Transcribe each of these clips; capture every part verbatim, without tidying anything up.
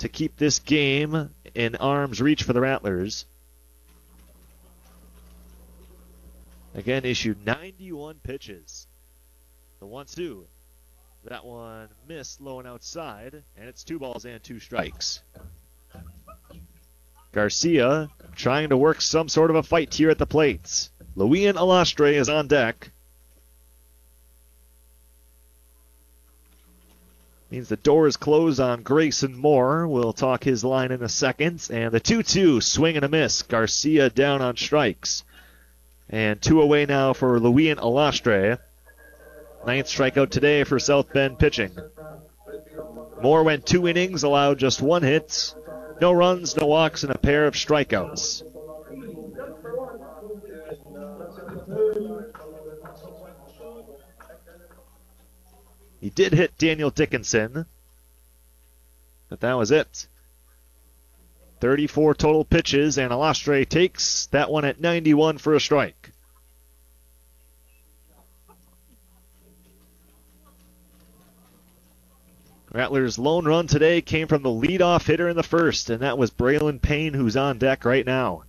to keep this game in arm's reach for the Rattlers. Again, issued ninety-one pitches. The one two. That one missed low and outside, and it's two balls and two strikes. Garcia trying to work some sort of a fight here at the plate. Luian Alastre is on deck. Means the door is closed on Grayson Moore. We'll talk his line in a second. And the two two, swing and a miss. Garcia down on strikes. And two away now for Luian Alastre. Ninth strikeout today for South Bend pitching. Moore went two innings, allowed just one hit. No runs, no walks, and a pair of strikeouts. He did hit Daniel Dickinson, but that was it. thirty-four total pitches, and Alastre takes that one at ninety-one for a strike. Rattlers' lone run today came from the leadoff hitter in the first, and that was Braylon Payne, who's on deck right now.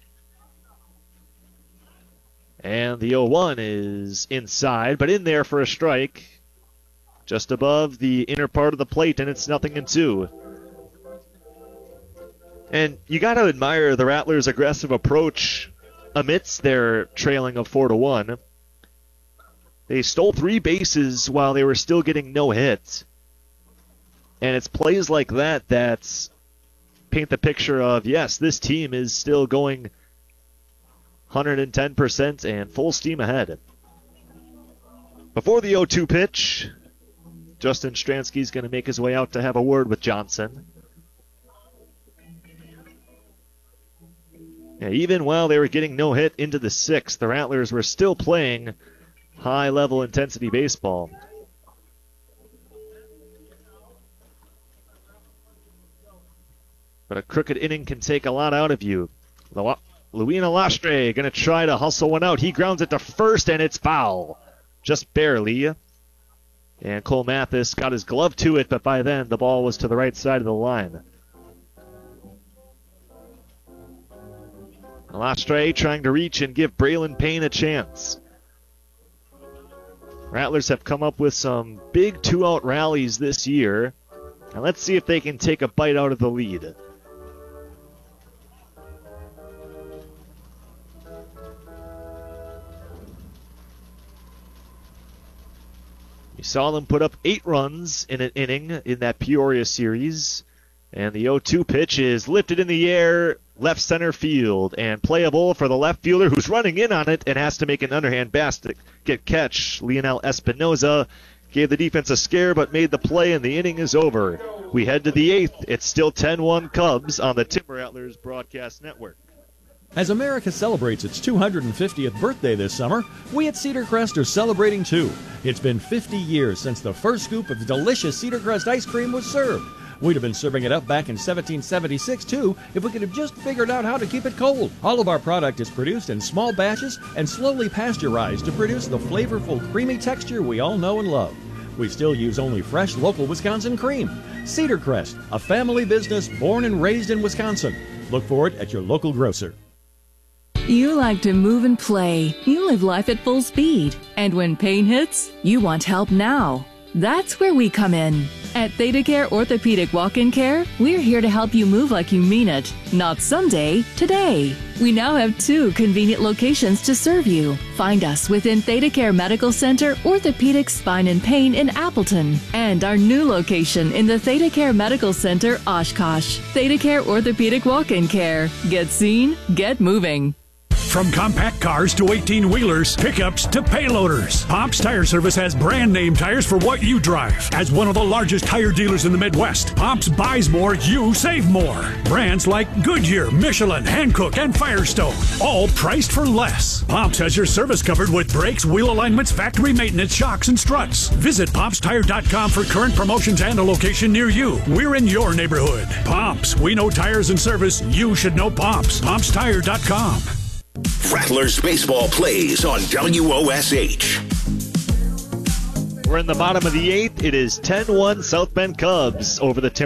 And the oh one is inside, but in there for a strike. Just above the inner part of the plate, and it's nothing in two. And you got to admire the Rattlers' aggressive approach amidst their trailing of four to one. They stole three bases while they were still getting no hits. And it's plays like that that paint the picture of, yes, this team is still going one hundred ten percent and full steam ahead. Before the oh two pitch, Justin Stransky's going to make his way out to have a word with Johnson. Yeah, even while they were getting no hit into the sixth, the Rattlers were still playing high-level intensity baseball. But a crooked inning can take a lot out of you. Luian Alastre going to try to hustle one out. He grounds it to first, and it's foul. Just barely. And Cole Mathis got his glove to it, but by then the ball was to the right side of the line. Alastre trying to reach and give Braylon Payne a chance. Rattlers have come up with some big two-out rallies this year. And let's see if they can take a bite out of the lead. We saw them put up eight runs in an inning in that Peoria series. And the oh two pitch is lifted in the air, left center field, and playable for the left fielder who's running in on it and has to make an underhand basket catch. Leonel Espinoza gave the defense a scare but made the play, and the inning is over. We head to the eighth. It's still ten one Cubs on the Timber Rattlers Broadcast Network. As America celebrates its two hundred fiftieth birthday this summer, we at Cedar Crest are celebrating too. It's been fifty years since the first scoop of delicious Cedar Crest ice cream was served. We'd have been serving it up back in seventeen seventy-six too if we could have just figured out how to keep it cold. All of our product is produced in small batches and slowly pasteurized to produce the flavorful, creamy texture we all know and love. We still use only fresh, local Wisconsin cream. Cedar Crest, a family business born and raised in Wisconsin. Look for it at your local grocer. You like to move and play. You live life at full speed. And when pain hits, you want help now. That's where we come in. At ThedaCare Orthopedic Walk-In Care, we're here to help you move like you mean it. Not someday, today. We now have two convenient locations to serve you. Find us within ThedaCare Medical Center, Orthopedic Spine and Pain in Appleton. And our new location in the ThedaCare Medical Center, Oshkosh. ThedaCare Orthopedic Walk-In Care. Get seen, get moving. From compact cars to eighteen-wheelers, pickups to payloaders, Pops Tire Service has brand name tires for what you drive. As one of the largest tire dealers in the Midwest, Pops buys more, you save more. Brands like Goodyear, Michelin, Hankook, and Firestone, all priced for less. Pops has your service covered with brakes, wheel alignments, factory maintenance, shocks, and struts. Visit Pops Tire dot com for current promotions and a location near you. We're in your neighborhood. Pops, we know tires and service. You should know Pops. Pops Tire dot com. Rattlers baseball plays on W O S H. We're in the bottom of the eighth. It is ten one South Bend Cubs over the Timber.